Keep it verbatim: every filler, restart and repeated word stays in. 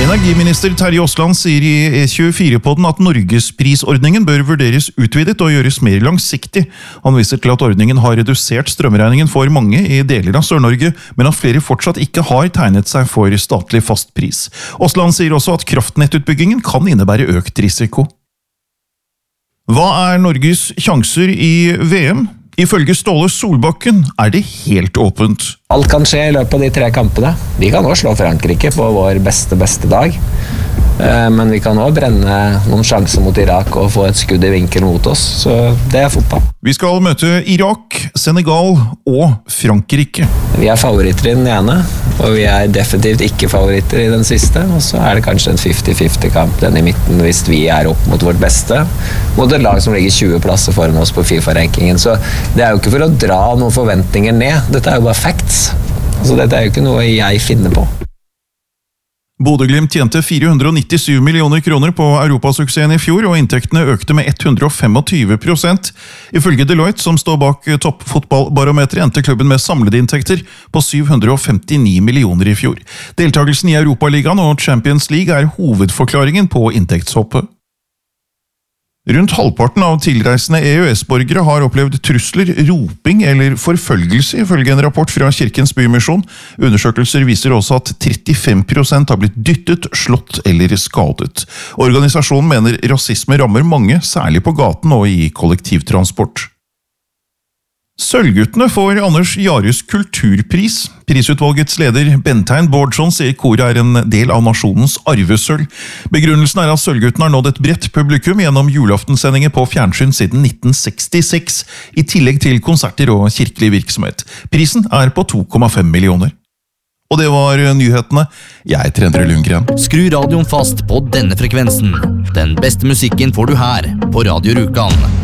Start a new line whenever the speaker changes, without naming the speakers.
Energiminister Terje Aasland sier i E tjuefire-podden at Norgesprisordningen bør vurderes utvidet og gjøres mer langsiktig. Han viser til at ordningen har redusert strømregningen for mange i deler av Sør-Norge, men at flere fortsatt ikke har tegnet seg for statlig fast pris. Aasland sier også at kraftnettutbyggingen kan innebære økt risiko. Hva er Norges sjanser i V M? Ifølge Ståle Solbakken er det helt åpent.
Alt kan skje i løpet av de tre kampene. Vi kan også slå Frankrike på vår beste, beste dag. Men vi kan også brenne noen sjanser mot Irak og få et skudd i vinkel mot oss. Så det er fotball.
Vi skal møte Irak, Senegal og Frankrike.
Vi er favoritter i den ene, og vi er definitivt ikke favoritter i den siste. Og så er det kanskje en fifty-fifty-kamp, den i midten, hvis vi er opp mot vårt beste. Mot et lag som ligger tjue plasser foran oss på FIFA-rankingen. Så det er jo ikke for å dra noen forventninger ned. Dette er jo bare facts. Altså, dette er jo ikke noe jeg finner på.
Bodø-Glimt tjente fire hundre nittisju millioner kroner på europasuksessen i fjor, og inntektene økte med ett hundre tjuefem prosent. Ifølge Deloitte, som står bak toppfotballbarometeret, endte klubben med samlede inntekter på syv hundre femtini millioner i fjor. Deltagelsen i Europaligaen og Champions League er hovedforklaringen på inntektshoppet. Rundt halvparten av tilreisende E U S-borgere har opplevd trusler, roping eller forfølgelse, ifølge en rapport fra Kirkens Bymisjon. Undersøkelser viser også at trettifem prosent har blitt dyttet, slått eller skadet. Organisasjonen mener rasisme rammer mange, særlig på gaten og i kollektivtransport. Sølvguttene får Anders Jarus kulturpris. Prisutvalgets leder Bentein Bårdsson sier koret er en del av nasjonens arvesølv. Begrunnelsen er at Sølvguttene har nådd et bredt publikum gjennom julaftensendinger på fjernsyn siden nitten sekstiseks, i tillegg til konserter og kirkelig virksomhet. Prisen er på to komma fem millioner. Og det var nyhetene. Jeg heter Endre Lundgren.
Skru radioen fast på denne frekvensen. Den beste musikken får du her på Radio Rjukan.